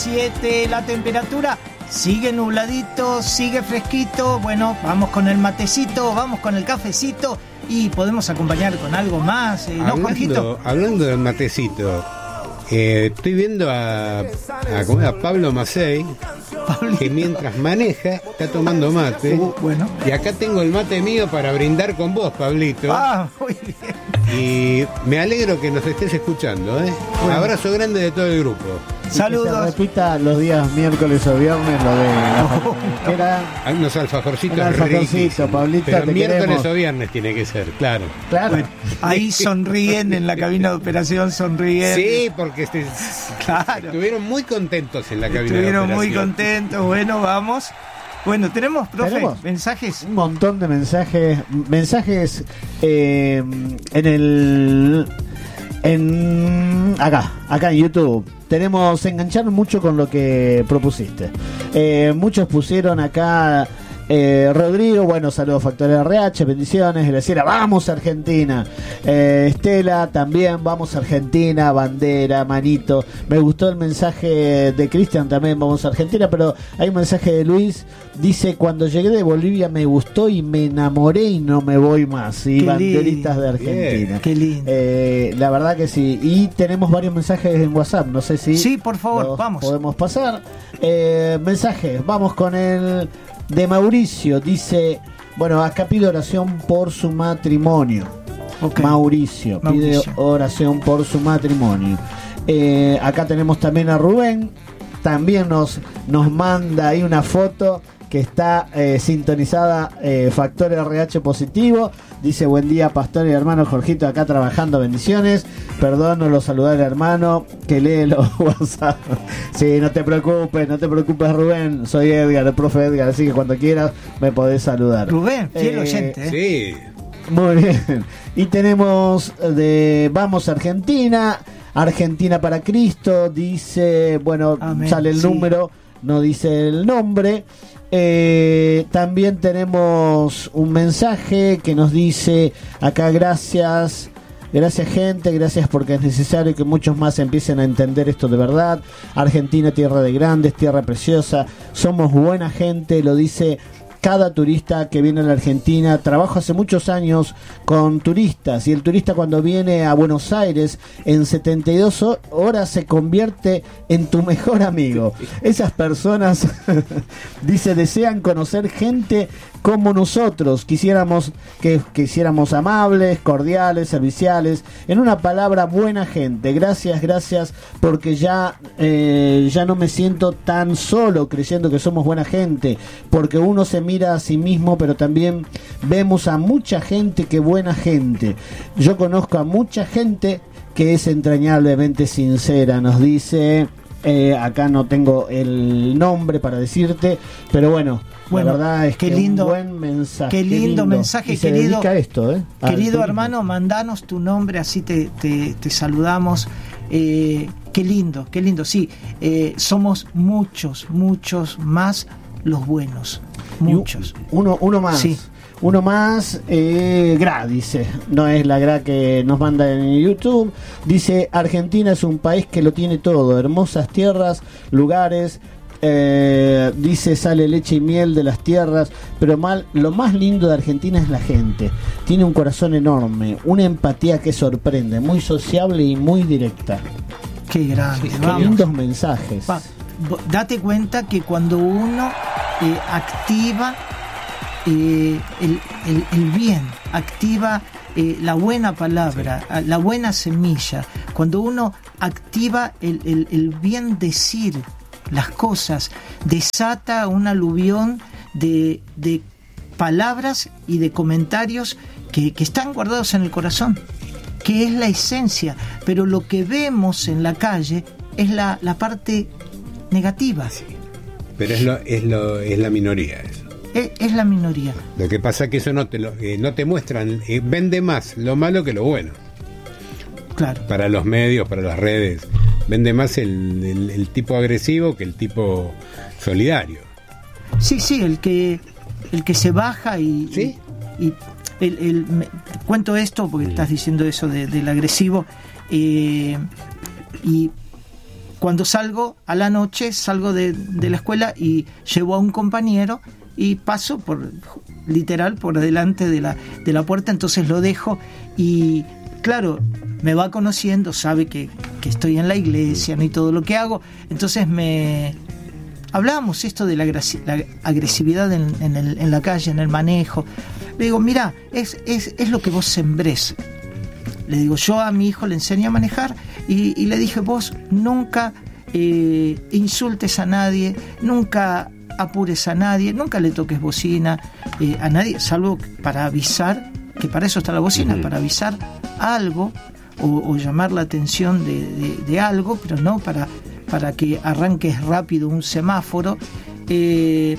7 la temperatura, sigue nubladito, sigue fresquito. Bueno, vamos con el matecito, vamos con el cafecito y podemos acompañar con algo más, ¿no, Jorgito? Hablando del matecito, estoy viendo a Pablo Macei, que mientras maneja está tomando mate. Bueno. Y acá tengo el mate mío para brindar con vos, Pablito. Muy bien. Y me alegro que nos estés escuchando, ¿eh? Bueno. Abrazo grande de todo el grupo. Saludos. Que se repita los días miércoles o viernes lo de la era hay unos alfajorcitos Pablito, pero miércoles queremos. O viernes tiene que ser, claro. Bueno, ahí sonríen en la cabina de operación, sonríen. Sí, porque estuvieron muy contentos en la cabina de operación. Estuvieron muy contentos. Bueno, vamos. Bueno, tenemos, profe, mensajes. Un montón de mensajes acá en YouTube. Tenemos enganchar mucho con lo que propusiste. Muchos pusieron acá Rodrigo, bueno, saludos Factor RH, bendiciones. Graciela, vamos Argentina. Estela, también vamos Argentina, bandera, manito. Me gustó el mensaje de Cristian, también vamos Argentina, pero hay un mensaje de Luis, dice: cuando llegué de Bolivia me gustó y me enamoré y no me voy más. Y banderitas de Argentina. Qué lindo. La verdad que sí. Y tenemos varios mensajes en WhatsApp, no sé si... Sí, por favor, vamos. Podemos pasar. Mensajes, vamos con el... de Mauricio, dice: bueno, acá pide oración por su matrimonio. Okay. Mauricio pide oración por su matrimonio. Acá tenemos también a Rubén, también nos manda ahí una foto que está sintonizada, Factor RH positivo. Dice: buen día, pastor y hermano Jorgito, acá trabajando, bendiciones. Perdón, no lo saludé al hermano que lee los WhatsApp. Sí, no te preocupes Rubén, soy Edgar, el profe Edgar, así que cuando quieras me podés saludar. Rubén, fiel oyente. Sí. Muy bien. Y tenemos de Vamos Argentina, Argentina para Cristo, dice, bueno, amén, sale el número, no dice el nombre. También tenemos un mensaje que nos dice acá: gracias gente, gracias porque es necesario que muchos más empiecen a entender esto de verdad. Argentina, tierra de grandes, tierra preciosa, somos buena gente, lo dice cada turista que viene a la Argentina. Trabajo hace muchos años con turistas y el turista cuando viene a Buenos Aires en 72 horas se convierte en tu mejor amigo. Esas personas dice, desean conocer gente como nosotros. Quisiéramos amables, cordiales, serviciales, en una palabra, buena gente. Gracias porque ya no me siento tan solo creyendo que somos buena gente, porque uno se mira a sí mismo, pero también vemos a mucha gente que buena gente. Yo conozco a mucha gente que es entrañablemente sincera, nos dice. Acá no tengo el nombre para decirte, pero bueno, la verdad es que lindo, un buen mensaje. Qué lindo mensaje, y se dedica a esto, querido hermano, mandanos tu nombre, así te saludamos. Qué lindo, sí, somos muchos más los buenos, muchos. Uno más. Sí. Uno más, Gra, dice, no es la Gra que nos manda en YouTube. Dice: Argentina es un país que lo tiene todo, hermosas tierras, lugares, dice, sale leche y miel de las tierras, pero lo más lindo de Argentina es la gente. Tiene un corazón enorme, una empatía que sorprende, muy sociable y muy directa. Qué grande, sí, qué lindos mensajes. Date cuenta que cuando uno activa el bien, activa la buena palabra, la buena semilla, cuando uno activa el bien decir las cosas, desata un aluvión de palabras y de comentarios que están guardados en el corazón, que es la esencia, pero lo que vemos en la calle es la parte negativa. Sí, pero es la minoría eso. Es la minoría. Lo que pasa es que eso no te muestran, vende más lo malo que lo bueno. Claro. Para los medios, para las redes, vende más el tipo agresivo que el tipo solidario. Sí, el que se baja y... ¿Sí? Cuento esto porque estás diciendo eso del agresivo, y cuando salgo a la noche, salgo de la escuela y llevo a un compañero y paso literal por delante de la puerta, entonces lo dejo y claro, me va conociendo, sabe que estoy en la iglesia, ¿no? Y todo lo que hago, entonces hablábamos esto de la agresividad en la calle, en el manejo. Le digo, mira, es lo que vos sembrés. Le digo, yo a mi hijo le enseñé a manejar y le dije, vos nunca insultes a nadie, nunca apures a nadie, nunca le toques bocina a nadie, salvo para avisar, que para eso está la bocina, para avisar algo o llamar la atención de algo, pero no para que arranques rápido un semáforo, y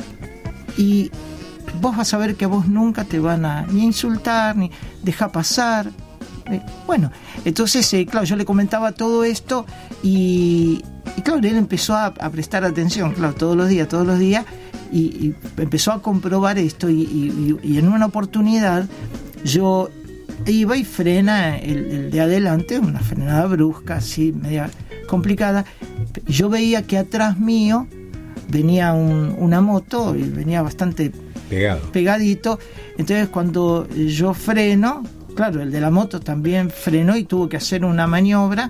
vos vas a ver que a vos nunca te van a ni insultar, ni dejar pasar. Bueno, entonces, claro, yo le comentaba todo esto y claro, él empezó a prestar atención, claro, todos los días, y empezó a comprobar esto y en una oportunidad yo iba y frena el de adelante, una frenada brusca, así, media complicada. Yo veía que atrás mío venía una moto y venía bastante pegadito. Entonces cuando yo freno, claro, el de la moto también frenó y tuvo que hacer una maniobra.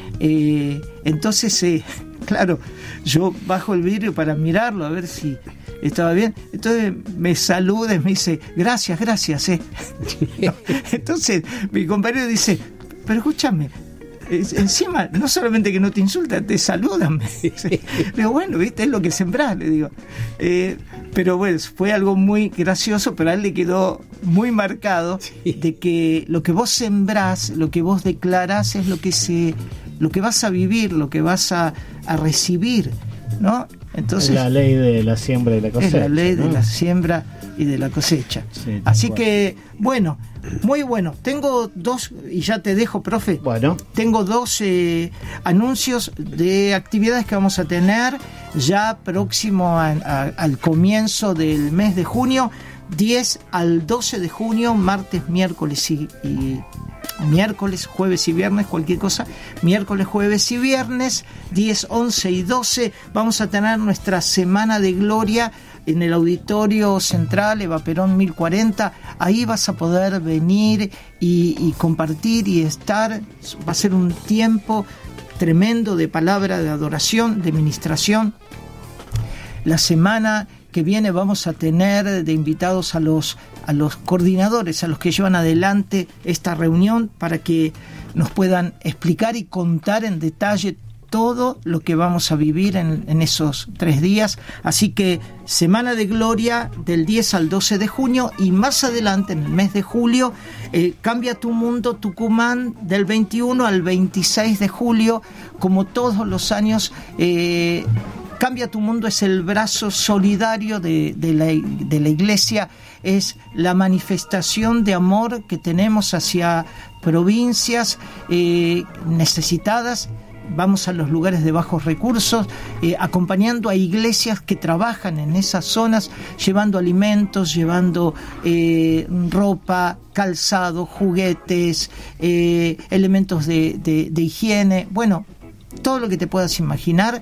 Entonces, claro, yo bajo el vidrio para mirarlo a ver si estaba bien. Entonces me saluda y me dice, gracias. Entonces mi compañero dice, pero escúchame, encima no solamente que no te insultan, te saludan. Le digo, bueno, viste, es lo que sembrás, le digo. Pero bueno, fue algo muy gracioso, pero a él le quedó muy marcado de que lo que vos sembrás, lo que vos declarás es lo que vas a vivir, lo que vas a recibir, ¿no? Entonces, es la ley de la siembra y la cosecha. Es la ley, ¿no?, de la siembra y de la cosecha. Sí, así que, bueno, muy bueno. Tengo dos, y ya te dejo, profe. Bueno. Tengo dos anuncios de actividades que vamos a tener ya próximo al comienzo del mes de junio, 10 al 12 de junio, martes, miércoles y miércoles, jueves y viernes, cualquier cosa, miércoles, jueves y viernes, 10, 11 y 12, vamos a tener nuestra Semana de Gloria en el Auditorio Central, Eva Perón 1040, ahí vas a poder venir y compartir y estar, va a ser un tiempo tremendo de palabra, de adoración, de ministración. La semana que viene vamos a tener de invitados a los coordinadores, a los que llevan adelante esta reunión, para que nos puedan explicar y contar en detalle todo lo que vamos a vivir en esos 3 días. Así que Semana de Gloria del 10 al 12 de junio y más adelante en el mes de julio, Cambia tu Mundo Tucumán del 21 al 26 de julio, como todos los años. Cambia tu Mundo es el brazo solidario de la iglesia, es la manifestación de amor que tenemos hacia provincias necesitadas. Vamos a los lugares de bajos recursos, acompañando a iglesias que trabajan en esas zonas, llevando alimentos, llevando ropa, calzado, juguetes, elementos de higiene, bueno, todo lo que te puedas imaginar.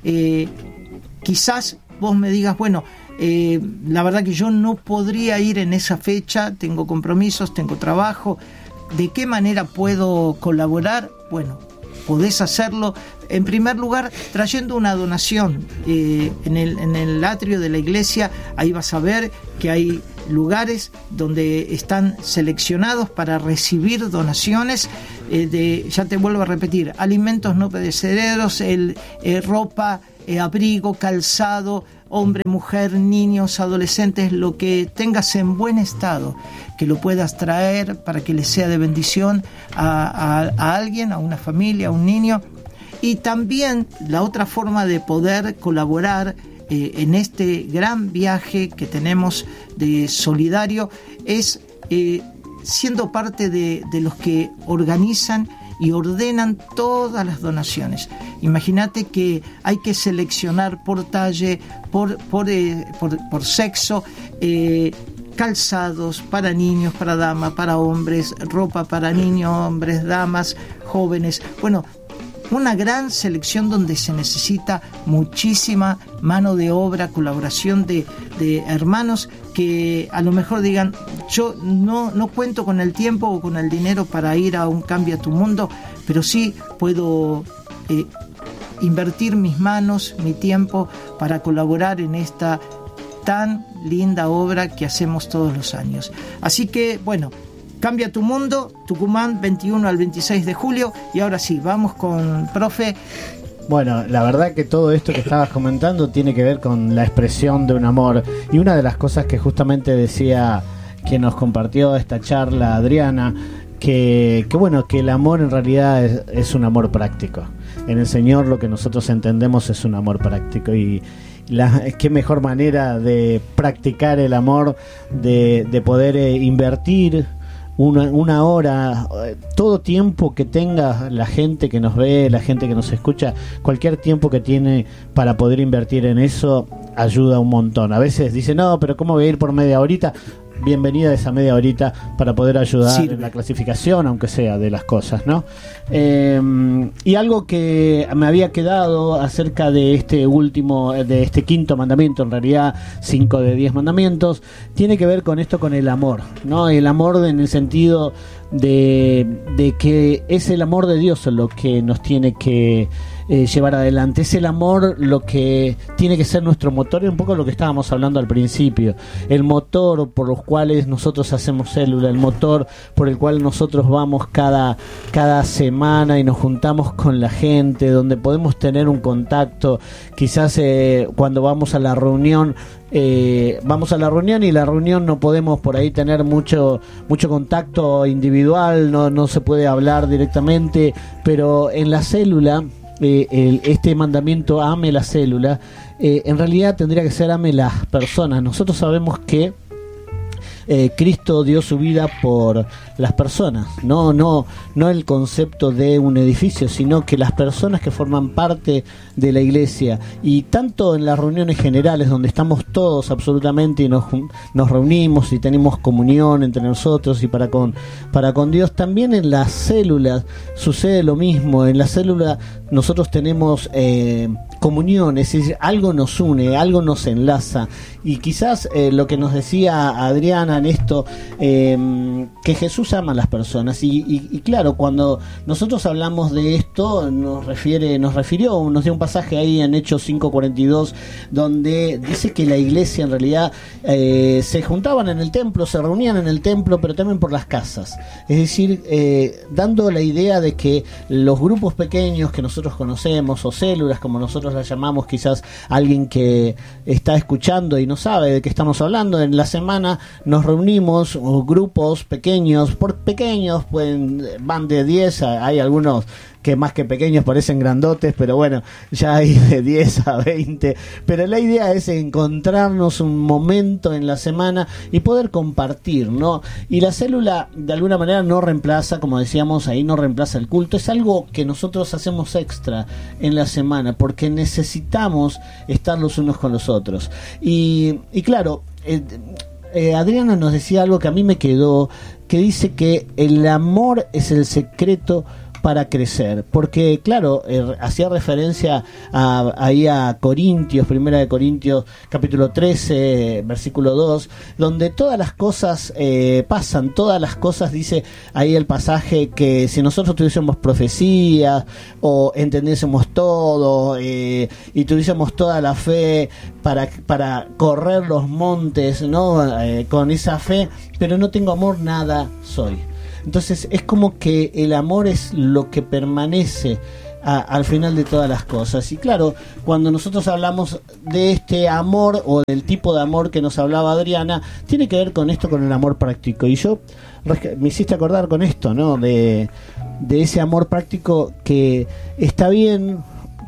Quizás vos me digas, bueno, la verdad que yo no podría ir en esa fecha, tengo compromisos, tengo trabajo, ¿de qué manera puedo colaborar? Bueno, podés hacerlo, en primer lugar, trayendo una donación en el atrio de la iglesia. Ahí vas a ver que hay lugares donde están seleccionados para recibir donaciones ya te vuelvo a repetir, alimentos no perecederos, ropa, abrigo, calzado, hombre, mujer, niños, adolescentes, lo que tengas en buen estado, que lo puedas traer para que le sea de bendición a alguien, a una familia, a un niño. Y también la otra forma de poder colaborar en este gran viaje que tenemos de solidario es siendo parte de los que organizan y ordenan todas las donaciones. Imagínate que hay que seleccionar por talle, por sexo, calzados para niños, para damas, para hombres, ropa para niños, hombres, damas, jóvenes. Bueno, una gran selección donde se necesita muchísima mano de obra, colaboración de hermanos que a lo mejor digan, yo no cuento con el tiempo o con el dinero para ir a un Cambia tu Mundo, pero sí puedo invertir mis manos, mi tiempo para colaborar en esta tan linda obra que hacemos todos los años. Así que, bueno, Cambia tu Mundo, Tucumán, 21 al 26 de julio. Y ahora sí, vamos con profe. Bueno, la verdad que todo esto que estabas comentando tiene que ver con la expresión de un amor. Y una de las cosas que justamente decía que nos compartió esta charla Adriana, que bueno, que el amor en realidad es un amor práctico. En el Señor lo que nosotros entendemos es un amor práctico, y qué mejor manera de practicar el amor, de poder invertir una hora, todo tiempo que tenga la gente que nos ve, la gente que nos escucha, cualquier tiempo que tiene para poder invertir en eso ayuda un montón. A veces dice, no, pero ¿cómo voy a ir por media horita? Bienvenida a esa media horita para poder ayudar en la clasificación, aunque sea, de las cosas, ¿no? Y algo que me había quedado acerca de este quinto mandamiento, en realidad 5 de 10 mandamientos, tiene que ver con esto, con el amor, ¿no? El amor en el sentido de que es el amor de Dios lo que nos tiene que llevar adelante. Es el amor lo que tiene que ser nuestro motor, y un poco lo que estábamos hablando al principio, el motor por los cuales nosotros hacemos célula, el motor por el cual nosotros vamos cada semana y nos juntamos con la gente, donde podemos tener un contacto. Quizás cuando vamos a la reunión y la reunión no podemos por ahí tener mucho contacto individual, no se puede hablar directamente, pero en la célula, este mandamiento, ame la célula, en realidad tendría que ser ame las personas. Nosotros sabemos que Cristo dio su vida por las personas, no el concepto de un edificio, sino que las personas que forman parte de la iglesia. Y tanto en las reuniones generales, donde estamos todos absolutamente y nos reunimos y tenemos comunión entre nosotros y para con Dios, también en las células sucede lo mismo. En la célula nosotros tenemos comunión, es decir, algo nos une, algo nos enlaza. Y quizás lo que nos decía Adriana en esto, que Jesús ama a las personas, y claro, cuando nosotros hablamos de esto nos dio un pasaje ahí en Hechos 5:42, donde dice que la iglesia en realidad se juntaban en el templo, se reunían en el templo, pero también por las casas, es decir, dando la idea de que los grupos pequeños que nosotros conocemos, o células como nosotros las llamamos, quizás alguien que está escuchando y no sabe de qué estamos hablando, en la semana nos reunimos, o grupos pequeños, van de 10 hay algunos que más que pequeños parecen grandotes, pero bueno, ya hay de 10 a 20, pero la idea es encontrarnos un momento en la semana y poder compartir, ¿no? Y la célula de alguna manera no reemplaza, como decíamos ahí, no reemplaza el culto, es algo que nosotros hacemos extra en la semana, porque necesitamos estar los unos con los otros. Y claro, Adriana nos decía algo que a mí me quedó, que dice que el amor es el secreto para crecer, porque claro, hacía referencia ahí a Corintios, Primera de Corintios capítulo 13 versículo 2, donde todas las cosas pasan, todas las cosas, dice ahí el pasaje, que si nosotros tuviésemos profecías o entendiésemos todo y tuviésemos toda la fe para correr los montes, ¿no? Con esa fe, pero no tengo amor, nada soy. Entonces es como que el amor es lo que permanece al final de todas las cosas. Y claro, cuando nosotros hablamos de este amor, o del tipo de amor que nos hablaba Adriana, tiene que ver con esto, con el amor práctico. Y yo me hiciste acordar con esto, ¿no? De ese amor práctico, que está bien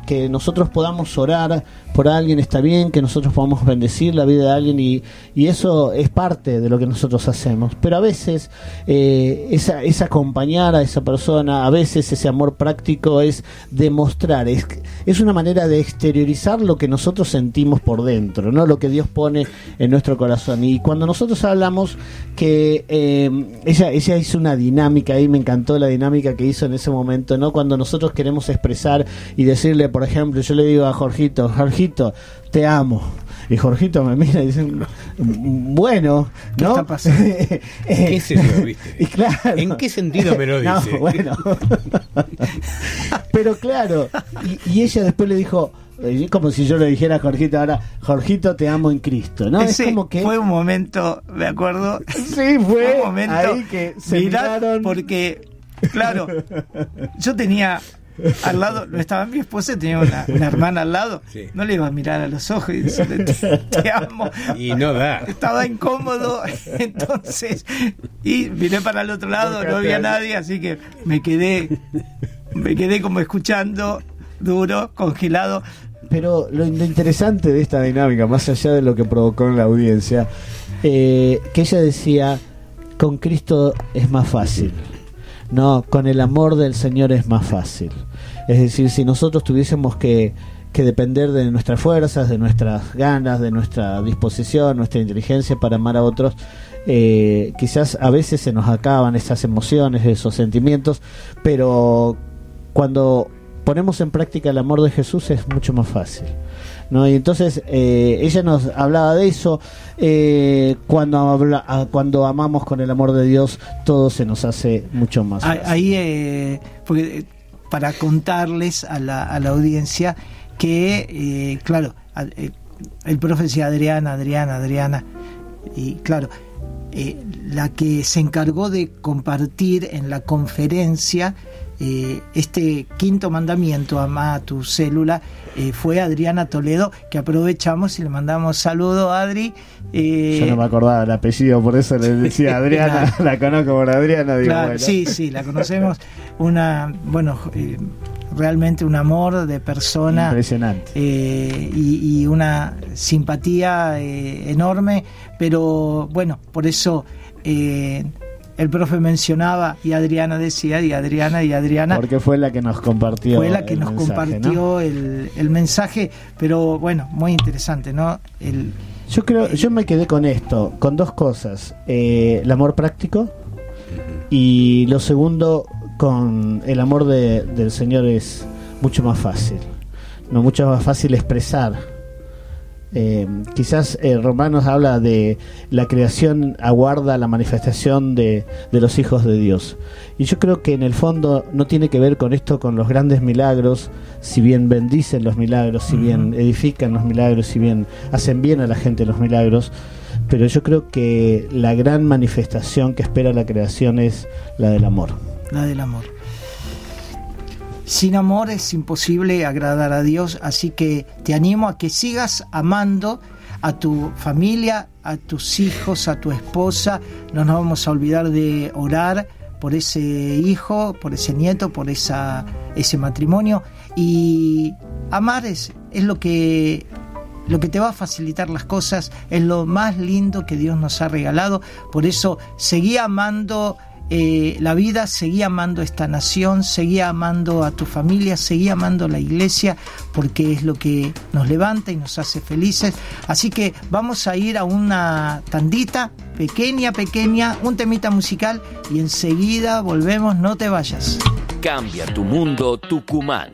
que nosotros podamos orar por alguien está bien, que nosotros podamos bendecir la vida de alguien y eso es parte de lo que nosotros hacemos, pero a veces es acompañar a esa persona, a veces ese amor práctico es demostrar, es una manera de exteriorizar lo que nosotros sentimos por dentro, ¿no? Lo que Dios pone en nuestro corazón. Y cuando nosotros hablamos que ella hizo una dinámica ahí, me encantó la dinámica que hizo en ese momento, ¿no? Cuando nosotros queremos expresar y decirle, por ejemplo, yo le digo a Jorgito, te amo. Y Jorgito me mira y dice, bueno, ¿no? ¿Qué está pasando? ¿Qué es eso, viste? Y claro, ¿en qué sentido me lo dice? No, bueno. Pero claro, y ella después le dijo, como si yo le dijera a Jorgito ahora, Jorgito, te amo en Cristo, ¿no? Ese es como que fue un momento, me acuerdo. Sí, fue un momento ahí que se miraron. Porque, claro, yo tenía al lado, no estaba mi esposa, tenía una hermana al lado, sí. No le iba a mirar a los ojos y decirle te amo, y no da, estaba incómodo, entonces, y miré para el otro lado, no había nadie, así que me quedé como escuchando, duro, congelado. Pero lo interesante de esta dinámica, más allá de lo que provocó en la audiencia, que ella decía, con Cristo es más fácil. No, con el amor del Señor es más fácil. Es decir, si nosotros tuviésemos que depender de nuestras fuerzas, de nuestras ganas, de nuestra disposición, nuestra inteligencia para amar a otros, quizás a veces se nos acaban esas emociones, esos sentimientos, pero cuando ponemos en práctica el amor de Jesús es mucho más fácil, ¿no? Y entonces ella nos hablaba de eso. Cuando amamos con el amor de Dios, todo se nos hace mucho más fácil. Ahí porque, para contarles a la audiencia que claro, el profe decía Adriana, y claro, la que se encargó de compartir en la conferencia este quinto mandamiento, ama a tu célula, fue Adriana Toledo, que aprovechamos y le mandamos saludo a Adri. Yo no me acordaba el apellido, por eso le decía Adriana. Claro. La conozco por Adriana, digo, claro, bueno. Sí, la conocemos. Realmente un amor de persona impresionante, y una simpatía enorme, pero bueno, por eso el profe mencionaba y Adriana decía, y Adriana porque fue la que nos compartió el mensaje, pero bueno, muy interesante, ¿no? Yo me quedé con esto, con dos cosas, el amor práctico, y lo segundo, con el amor del Señor es mucho más fácil, no, mucho más fácil expresar. Quizás Romanos habla de la creación aguarda la manifestación de los hijos de Dios, y yo creo que en el fondo no tiene que ver con esto, con los grandes milagros, si bien bendicen los milagros, si bien edifican los milagros, si bien hacen bien a la gente los milagros, pero yo creo que la gran manifestación que espera la creación es la del amor. Sin amor es imposible agradar a Dios, así que te animo a que sigas amando a tu familia, a tus hijos, a tu esposa. No nos vamos a olvidar de orar por ese hijo, por ese nieto, por ese matrimonio. Y amar es lo que te va a facilitar las cosas, es lo más lindo que Dios nos ha regalado. Por eso seguí amando la vida, seguí amando esta nación, seguí amando a tu familia, seguí amando la iglesia, porque es lo que nos levanta y nos hace felices. Así que vamos a ir a una tandita pequeña, un temita musical, y enseguida volvemos, no te vayas. Cambia tu mundo Tucumán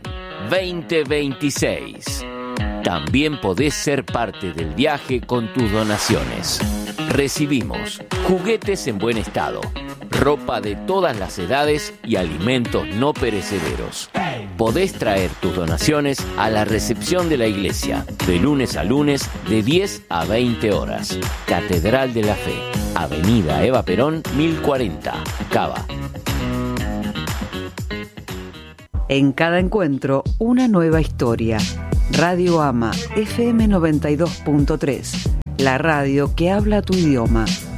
2026. También podés ser parte del viaje con tus donaciones. Recibimos juguetes en buen estado, ropa de todas las edades y alimentos no perecederos. Podés traer tus donaciones a la recepción de la iglesia, de lunes a lunes, de 10 a 20 horas. Catedral de la Fe, Avenida Eva Perón, 1040, Cava. En cada encuentro, una nueva historia. Radio Ama, FM 92.3. La radio que habla tu idioma.